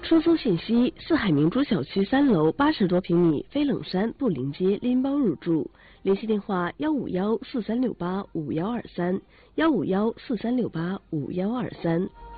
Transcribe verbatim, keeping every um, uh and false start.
出租信息：四海明珠小区三楼八十多平米，飞冷山布林街拎包入住。联系电话：幺五幺四三六八五幺二三，幺五幺四三六八五幺二三。